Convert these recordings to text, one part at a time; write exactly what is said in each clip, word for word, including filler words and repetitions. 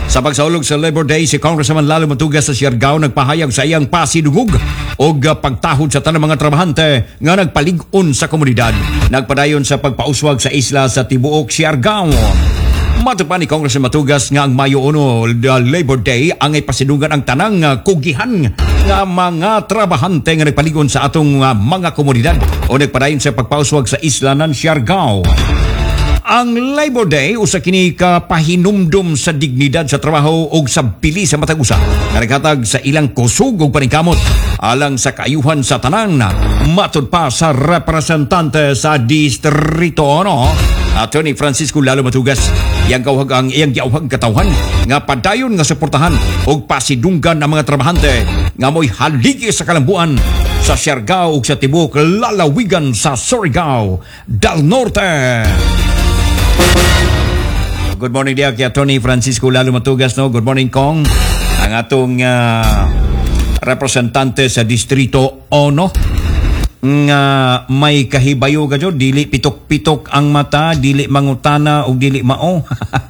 Sa pagsaulog sa Labor Day, si Congressman Lalo Matugas sa Siargao nagpahayag sa iyang pasidungog o pagtahod sa tanang mga trabahante nga nagpalig-on sa komunidad. Nagpadayon sa pagpauswag sa isla sa tibuok Siargao. Matupan ni Congressman Matugas nga ang Mayo uno Labor Day ang ipasidungan ang tanang kugihan nga mga trabahante nga nagpalig-on sa atong mga komunidad o nagpadayon sa pagpauswag sa isla ng Siargao. Ang Labor Day usa kini ka pahinumdum sa dignidad sa trabaho o sa bili sa matag usa. Naghatag sa ilang kusog ug paningkamot alang sa kaayuhan sa tanan. Matud pa sa representante sa distrito no, Attorney Francisco Lalo Matugas, iyang kawhag ang iyang giawhag katawhan nga padayon nga suportahan og pasidunggan ang mga trabahante nga mo'y haligi sa kalambuan sa Siargao ug sa tibuok lalawigan sa Surigao del Norte. Good morning dia kay Attorney Francisco Lalo Matugas no. Good morning Kong. Ang atong uh, representante sa distrito uno nga may kahibayo gadyo dili pitok-pitok ang mata, dili mangutana ug dili mao.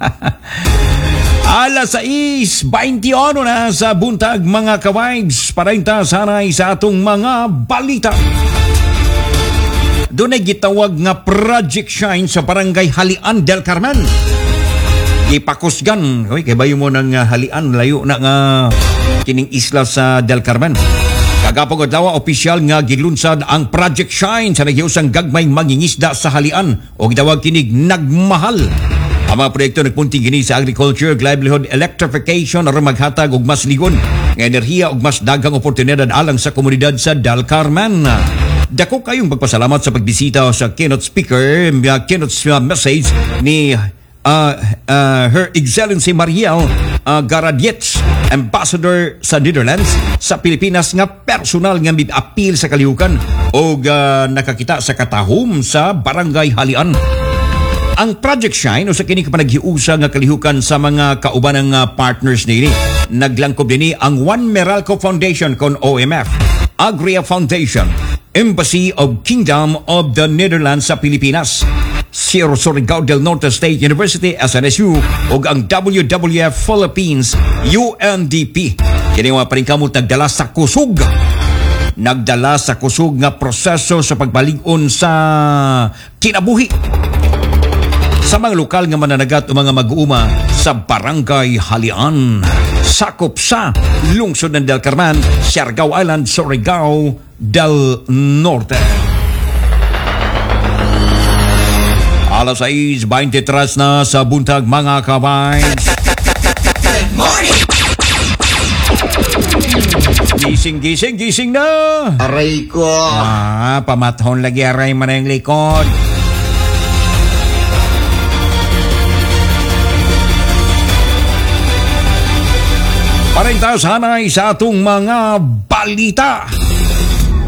Alas sais twenty-one na sa buntag mga ka-vibes. Parainta sanay sa atong mga balita. Doon ay gitawag nga Project Shine sa Barangay Halian del Carmen. Ipakusgan. Hoy, kay bayo mo ng uh, Halian, layo na nga kining isla sa Del Carmen. Kagapong adlaw opisyal nga gilunsad ang Project Shine sa naghiyusang gagmay mangingisda sa Halian o gitawag kinig nagmahal. Ang mga proyekto nagpunting gini sa agriculture, livelihood, electrification aron maghatag og mas ligon nga enerhiya ug mas daghang oportunidad alang sa komunidad sa Del Carmen. Dako kayong magpasalamat sa pagbisita sa keynote speaker, uh, keynote uh, message ni uh, uh, Her Excellency Mariel uh, Garadiets, Ambassador sa Netherlands sa Pilipinas nga personal nga mid-appeal sa kalihukan o uh, nakakita sa katahom sa Barangay Halian. Ang Project Shine o sa kini kapanaghiusa nga kalihukan sa mga kaubanang uh, partners nini. Naglangkob dinhi ang One Meralco Foundation kon O M F, Agria Foundation, Embassy of Kingdom of the Netherlands sa Pilipinas, Surigao del Norte State University S N S U ug ang W W F Philippines U N D P. Kini mga paningkamot nagdala sa kusog. Nagdala sa kusog nga proseso sa pagbalig-on sa kinabuhi sa mga lokal nga mananagat o mga mag-uuma sa Barangay Halian, sakop sa lungsod ng Del Carmen, Siargao Island, Surigao del Norte. Alas sais twenty-three na sa buntag mga ka-vibes. Good morning! Gising, gising, gising na! Aray ko! Ah, pamathon lagi aray man ang likod. Parinta sanay sa atong mga balita.